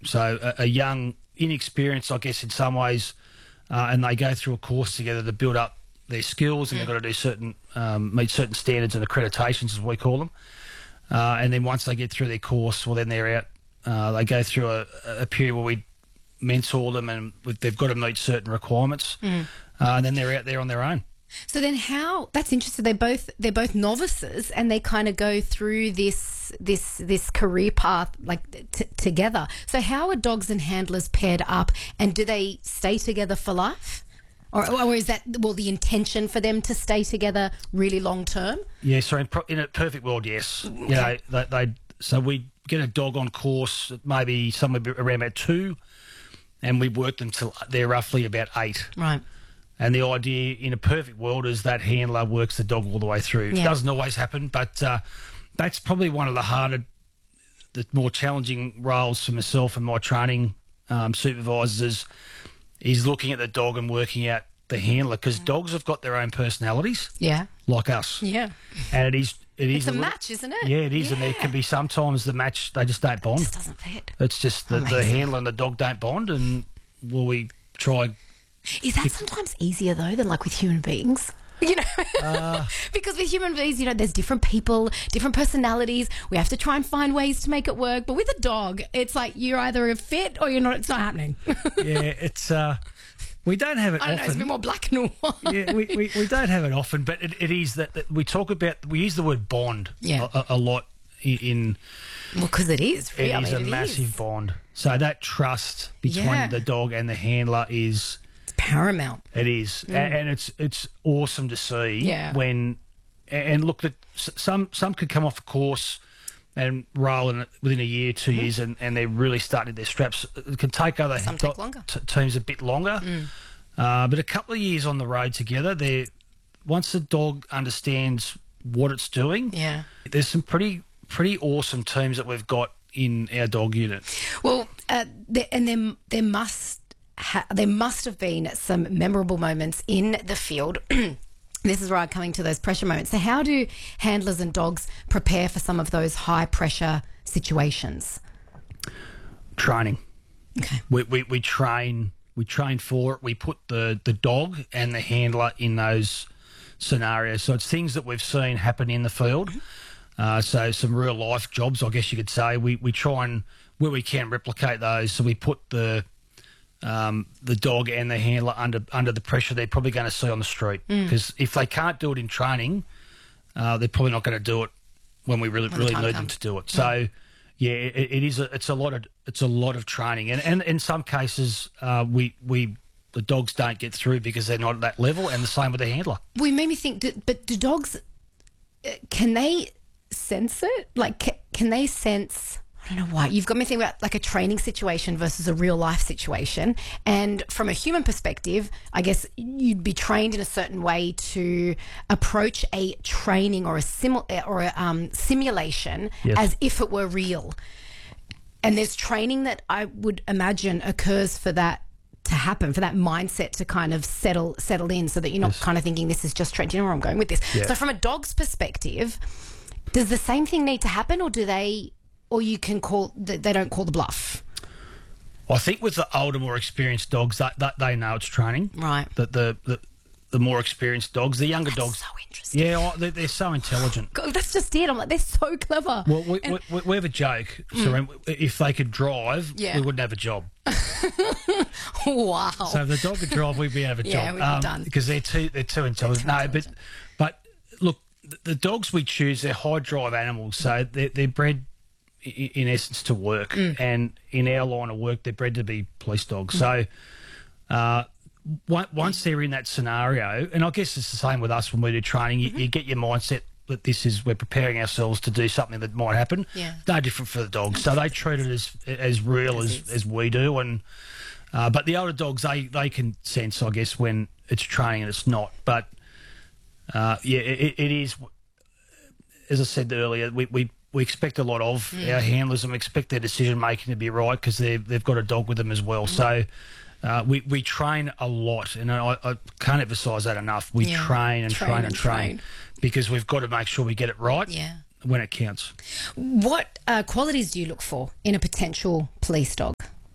So a young, inexperienced, I guess, in some ways, and they go through a course together to build up their skills, and they've got to do certain, meet certain standards and accreditations, as we call them. And then once they get through their course, well, then they're out. They go through a period where we mentor them, and they've got to meet certain requirements, and then they're out there on their own. So then that's interesting. They're both novices, and they kind of go through this career path like together. So how are dogs and handlers paired up, and do they stay together for life? Or is that, well, the intention for them to stay together really long term? Yeah, so in a perfect world, yes. Okay. You know, so we get a dog on course maybe somewhere around about 2, and we work them till they're roughly about 8. Right. And the idea in a perfect world is that handler works the dog all the way through. Yeah. It doesn't always happen, but that's probably one of the more challenging roles for myself and my training supervisors is looking at the dog and working out the handler, because dogs have got their own personalities. Yeah. Like us. Yeah. And it is It's a match, isn't it? Yeah, it is. Yeah. And there can be sometimes the match, they just don't bond. It just doesn't fit. It's just the handler and the dog don't bond, and we try. Is that sometimes easier, though, than like with human beings? You know, because with human beings, you know, there's different people, different personalities. We have to try and find ways to make it work. But with a dog, it's like you're either a fit or you're not. It's not happening. Yeah, it's we don't have it often. I don't know, it's a bit more black and white. Yeah, we don't have it often, but it is that we talk about. We use the word bond a lot in. Well, because it is. Really, it is a massive bond. So that trust between the dog and the handler is paramount. It is, and it's awesome to see when, and look, that some could come off a course and roll in it within a year, 2 years, and they're really starting their straps. It can take other teams a bit longer, but a couple of years on the road together, once the dog understands what it's doing, there's some pretty awesome teams that we've got in our dog unit. Well, there must have been some memorable moments in the field. This is where I'm coming to those pressure moments. So how do handlers and dogs prepare for some of those high pressure situations? Training. Okay. We train for it. We put the dog and the handler in those scenarios. So it's things that we've seen happen in the field. So some real life jobs, I guess you could say. We try and, where we can, replicate those. So we put the dog and the handler under the pressure they're probably going to see on the street, because if they can't do it in training, they're probably not going to do it when we really need them to do it. So it's a lot of training, and in some cases the dogs don't get through because they're not at that level, and the same with the handler. Well, it made me think, but do dogs, can they sense it? Like, can they sense, I don't know why, you've got me thinking about like a training situation versus a real life situation. And from a human perspective, I guess you'd be trained in a certain way to approach a training or a simulation as if it were real. And there's training that I would imagine occurs for that to happen, for that mindset to kind of settle in, so that you're not kind of thinking this is just training. Do you know where I'm going with this? So from a dog's perspective, does the same thing need to happen, or you can they don't call the bluff? I think with the older, more experienced dogs, that they know it's training. Right. The more experienced dogs, the younger dogs. So interesting. Yeah, they're so intelligent. God, that's just it. I'm like, they're so clever. Well, we have a joke. So if they could drive, we wouldn't have a job. Wow. So if the dog could drive, we'd be out of a job. Yeah, we'd be done. Because they're too intelligent. But look, the dogs we choose, they're high drive animals, so they're bred in essence to work, and in our line of work, they're bred to be police dogs. So once they're in that scenario, and I guess it's the same with us when we do training, you get your mindset that we're preparing ourselves to do something that might happen. Yeah. No different for the dogs. So they treat it as real as we do. And but the older dogs, they can sense, I guess, when it's training and it's not. But it is, as I said earlier, we expect a lot of our handlers, and we expect their decision making to be right, because they've got a dog with them as well. So we train a lot, and I can't emphasise that enough. We train and train, because we've got to make sure we get it right when it counts. What qualities do you look for in a potential police dog?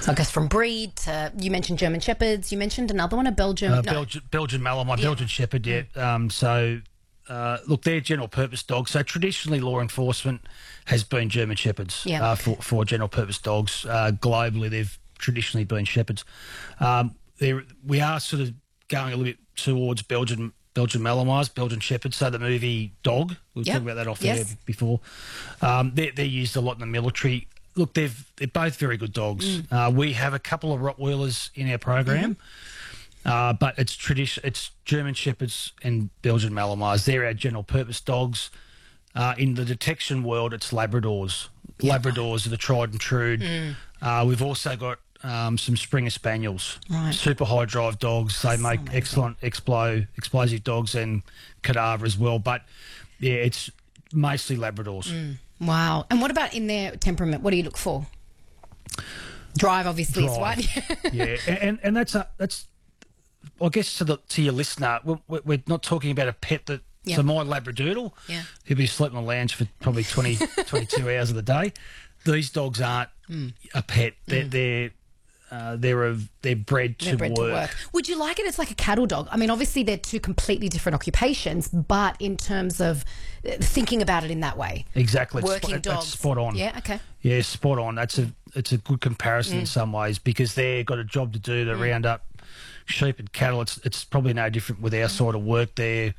I guess from breed to, you mentioned German Shepherds, you mentioned another one, a Belgian. No. Belgian Malinois, Belgian Shepherd, yeah. Look, they're general purpose dogs. So traditionally, law enforcement has been German Shepherds for general purpose dogs. Globally, they've traditionally been Shepherds. We are sort of going a little bit towards Belgian Malinois, Belgian Shepherds. So the movie Dog, we were talking about that off there before. They're used a lot in the military. Look, they're both very good dogs. We have a couple of Rottweilers in our program. But it's German Shepherds and Belgian Malinois. They're our general purpose dogs. In the detection world, it's Labradors. Labradors are the tried and true. We've also got some Springer Spaniels, super high drive dogs. They make excellent explosive dogs and cadaver as well. But yeah, it's mostly Labradors. Wow. And what about in their temperament? What do you look for? Drive, obviously, is one. Yeah, and that's I guess to your listener, we're not talking about a pet that. So my Labradoodle, he'll be sleeping on the lounge for probably 22 hours of the day. These dogs aren't a pet. They're bred to work. Would you like it as like a cattle dog? I mean, obviously they're two completely different occupations, but in terms of thinking about it in that way, exactly, working dogs, that's spot on. Yeah, okay, yeah, spot on. It's a good comparison in some ways because they've got a job to do to round up sheep and cattle. It's probably no different with our sort of work. They're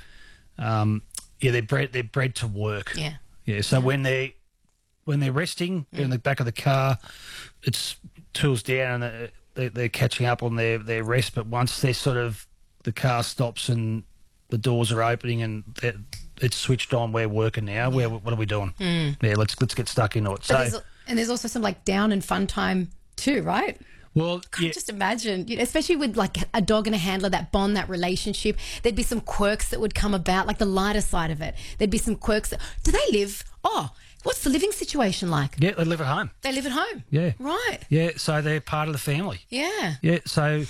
bred to work. Yeah. So when they're resting in the back of the car, it's tools down and they're catching up on their rest. But once the car stops and the doors are opening and it's switched on, we're working now. What are we doing? Yeah, let's get stuck into it. And there's also some like down and fun time too, right? Well, I can't just imagine, especially with like a dog and a handler, that bond, that relationship. There'd be some quirks that would come about, like the lighter side of it. There'd be some quirks. Do they live? What's the living situation like? Yeah, they live at home. They live at home? Yeah. Right. Yeah, so they're part of the family. Yeah. Yeah, so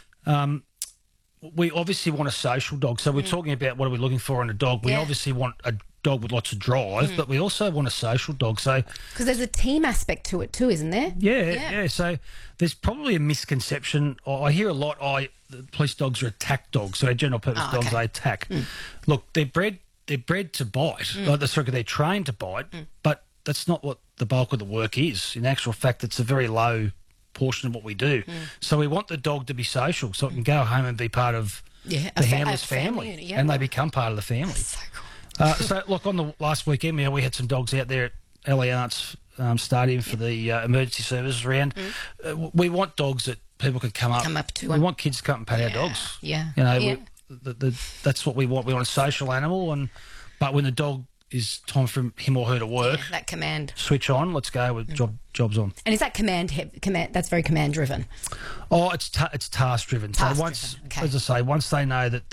we obviously want a social dog. So we're talking about what are we looking for in a dog. We obviously want a dog with lots of drive, but we also want a social dog. So because there's a team aspect to it too, isn't there? Yeah. So there's probably a misconception. I hear a lot. The police dogs are attack dogs. So they're general purpose dogs. They attack. Look, they're bred to bite. They're trained to bite, but that's not what the bulk of the work is. In actual fact, it's a very low portion of what we do. So we want the dog to be social, so it can go home and be part of the handler's family, and they become part of the family. That's so cool. So, look, on the last weekend, we had some dogs out there at Allianz Stadium for the emergency services round. We want dogs that people can come up to. We want kids to come and pet our dogs. Yeah. That's what we want. We want a social animal, but when the dog is time for him or her to work, that command switch on. Let's go with jobs on. And is that command? That's very command driven. Oh, it's task driven. So once, as I say, once they know that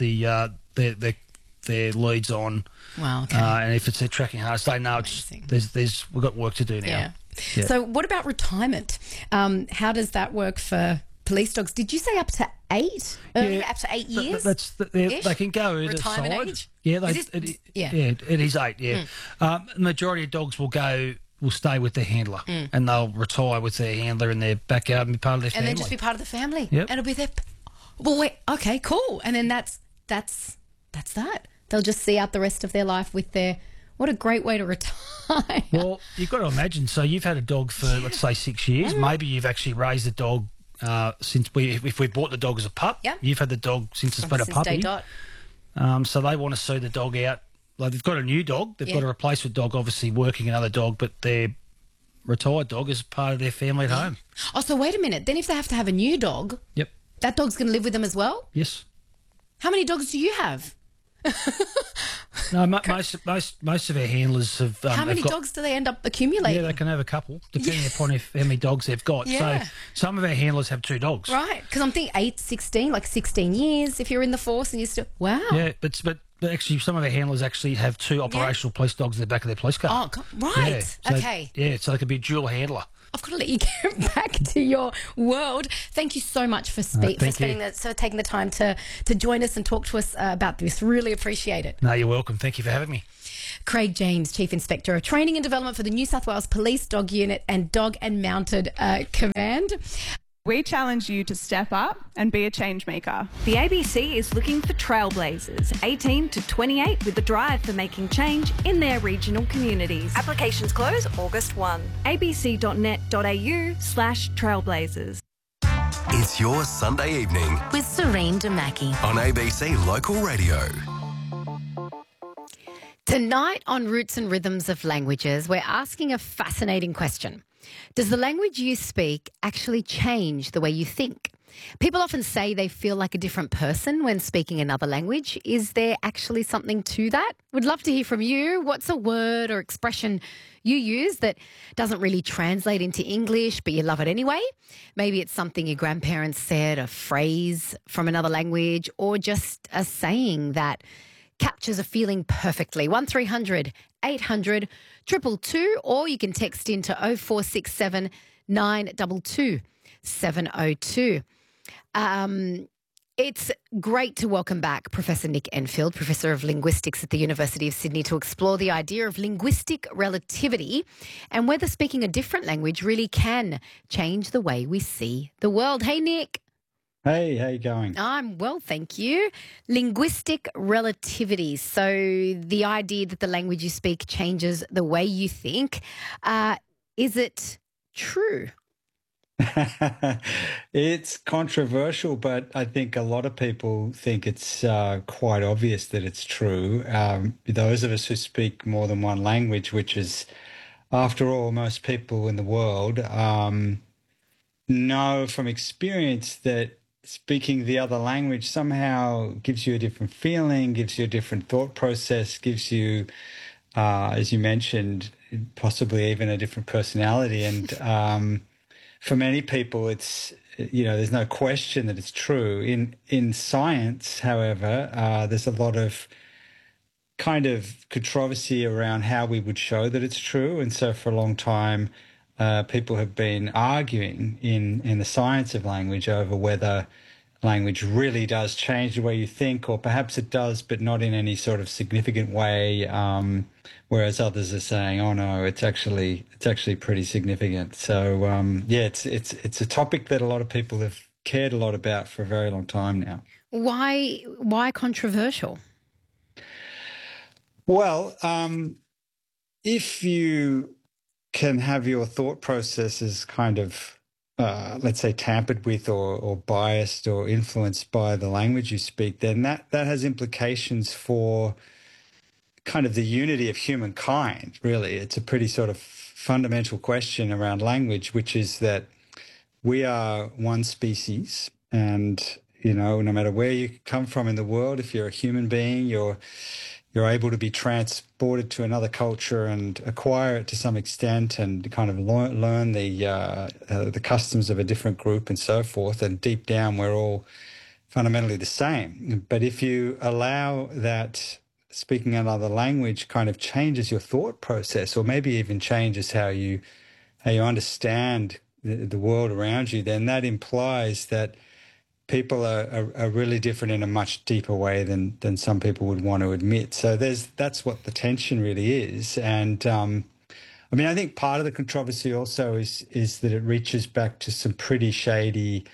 their lead's on. Wow. Okay. And if it's their tracking harness, they know we've got work to do now. Yeah. So what about retirement? How does that work for police dogs? Did you say up to 8? Up to 8 years? They can go either retirement side. Age? Yeah, it is 8. Yeah. Majority of dogs will stay with their handler and they'll retire with their handler in their backyard and be part of their family. And then just be part of the family. Yep. And it'll be their. Well, wait. Okay, cool. And then that's that. They'll just see out the rest of their life with their. What a great way to retire. Well, you've got to imagine. So you've had a dog for let's say 6 years. Maybe you've actually raised the dog since if we bought the dog as a pup. Yeah. You've had the dog since it's been a puppy. Day dot. So they want to see the dog out. Like they've got a new dog. They've got a replacement dog, obviously working another dog, but their retired dog is part of their family at home. Oh, so wait a minute. Then if they have to have a new dog, that dog's going to live with them as well? Yes. How many dogs do you have? No, most of our handlers have. How many dogs do they end up accumulating? Yeah, they can have a couple, depending upon how many dogs they've got. Yeah. So some of our handlers have 2 dogs. Right, because I'm thinking 8, 16, like 16 years if you're in the force and you're still. Wow. Yeah, but actually, some of our handlers actually have 2 operational police dogs in the back of their police car. Oh, right. Yeah. Okay. Yeah, so they could be a dual handler. I've got to let you get back to your world. Thank you so much for taking the time to join us and talk to us about this. Really appreciate it. No, you're welcome. Thank you for having me. Craig James, Chief Inspector of Training and Development for the New South Wales Police Dog Unit and Dog and Mounted Command. We challenge you to step up and be a change maker. The ABC is looking for trailblazers, 18 to 28, with a drive for making change in their regional communities. Applications close August 1. abc.net.au/trailblazers. It's your Sunday evening with Serene Damaki on ABC Local Radio. Tonight on Roots and Rhythms of Languages, we're asking a fascinating question. Does the language you speak actually change the way you think? People often say they feel like a different person when speaking another language. Is there actually something to that? Would love to hear from you. What's a word or expression you use that doesn't really translate into English, but you love it anyway? Maybe it's something your grandparents said, a phrase from another language, or just a saying that captures a feeling perfectly. 1300 800 222, or you can text into 0467 922 702. It's great to welcome back Professor Nick Enfield, Professor of Linguistics at the University of Sydney, to explore the idea of linguistic relativity and whether speaking a different language really can change the way we see the world. Hey, Nick. Hey, how you going? I'm well, thank you. Linguistic relativity. So the idea that the language you speak changes the way you think. Is it true? It's controversial, but I think a lot of people think it's quite obvious that it's true. Those of us who speak more than one language, which is, after all, most people in the world, know from experience that speaking the other language somehow gives you a different feeling, gives you a different thought process, gives you, as you mentioned, possibly even a different personality. And for many people, it's, there's no question that it's true. In science, however, there's a lot of kind of controversy around how we would show that it's true. And so for a long time, people have been arguing in the science of language over whether language really does change the way you think, or perhaps it does, but not in any sort of significant way. Whereas others are saying, "Oh no, it's actually pretty significant." So it's a topic that a lot of people have cared a lot about for a very long time now. Why controversial? Well, if you can have your thought processes kind of, let's say, tampered with or biased or influenced by the language you speak, then that has implications for kind of the unity of humankind, really. It's a pretty sort of fundamental question around language, which is that we are one species, and, no matter where you come from in the world, if you're a human being, you're able to be transported to another culture and acquire it to some extent, and kind of learn the customs of a different group and so forth. And deep down, we're all fundamentally the same. But if you allow that speaking another language kind of changes your thought process, or maybe even changes how you understand the world around you, then that implies that people are really different in a much deeper way than some people would want to admit. So that's what the tension really is. And I think part of the controversy also is that it reaches back to some pretty shady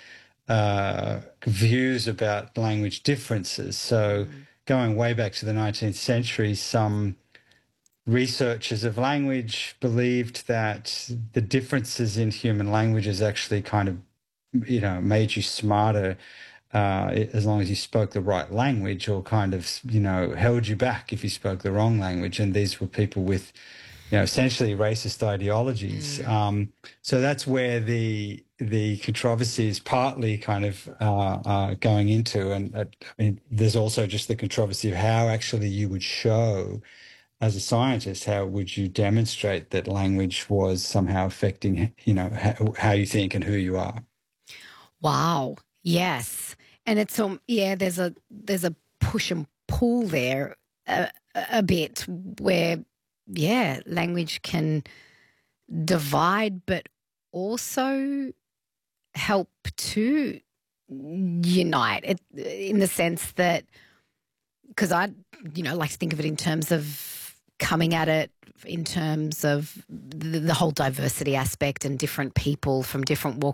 views about language differences. So going way back to the 19th century, some researchers of language believed that the differences in human languages actually kind of made you smarter as long as you spoke the right language, or kind of, held you back if you spoke the wrong language. And these were people with, essentially racist ideologies. So that's where the controversy is partly kind of going into. And there's also just the controversy of how actually you would show, as a scientist, how would you demonstrate that language was somehow affecting, how you think and who you are. Wow. Yes. And it's there's a push and pull there a bit where language can divide, but also help to unite it, in the sense that, because I like to think of it in terms of coming at it in terms of the whole diversity aspect and different people from different